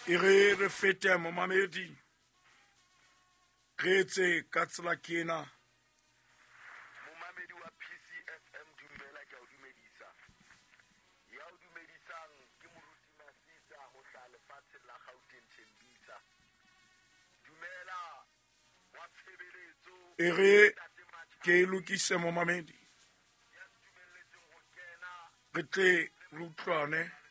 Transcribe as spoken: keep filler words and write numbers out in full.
e re re fete momamedi re etse ka tsela ke ena momamedi wa P C F M dumela ke o dumedisa ya o dumedisang ke moruti Masisa ho hla lefatshe la Gauteng Tembisa dumela wa tshebeletso e re ke e lokise momamedi ya dumelletseng ho kena re tle re utlwane